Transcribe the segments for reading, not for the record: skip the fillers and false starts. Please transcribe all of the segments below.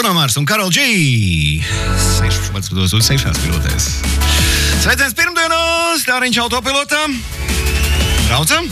Bruno Mars un Karol G. 16 minūtēs. Sveiciens pirmdienos, Tāriņš autopilotā. Braucam.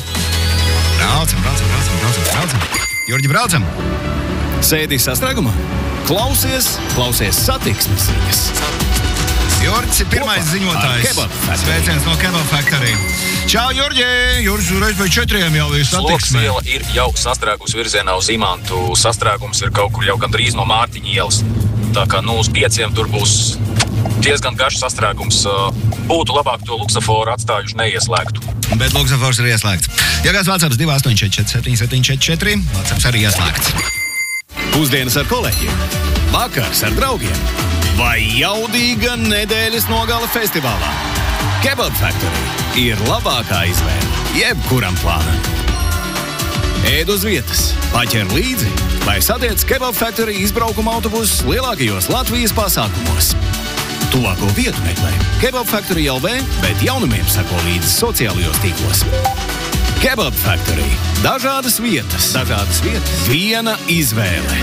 Jurģi, braucam. Sēdi sastrēgumā. Klausies satiksmes ziņas. Jurģis ir pirmais ziņotājs. Sveiciens no Kebab Factory. Čau, Jurģi! Jurģis reiz pēc 4 jau ir satiksmē. Slokas iela ir jau sastrēgus virzienā uz Imantu. Sastrēgums ir kaut kur jau gandrīz no Mārtiņa ielas. Tā kā uz 5 tur būs diezgan garš sastrēgums. Būtu labāk to luksaforu atstājuši neieslēgtu. Bet luksafors ir ieslēgts. Ja kāds WhatsApps 2844 7744, WhatsApps arī ieslēgts. Pusdienas ar kolēģiem, vakars ar draugiem vai jaudīga nedēļas nogale festivālā. Kebab Factory ir labākā izvēle jebkuram plānam. Ēd uz vietas, paķer līdzi vai satiec Kebab Factory izbraukuma autobusus lielākajos Latvijas pasākumos. Tuvāko vietu meklē Kebab Factory LV, bet jaunumiem sako līdzi sociālajos tīklos. Kebab Factory. Dažādas vietas. Viena izvēle.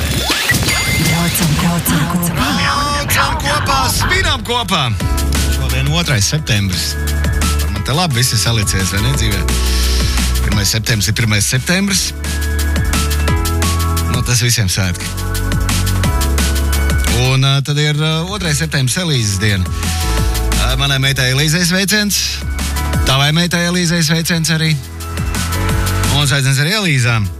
Braucam kopā, svinām kopā. Šodien 2. septembris. Man te labi viss ir salicies, vai ne, dzīvē? 1. septembris ir 1. septembris. Nu, tas visiem svētki. Un tad ir 2. septembris Elīzes diena. Manai meitai Elīzei sveiciens. Tavai meitai Elīzei sveiciens arī. Un sveiciens arī Elīzām.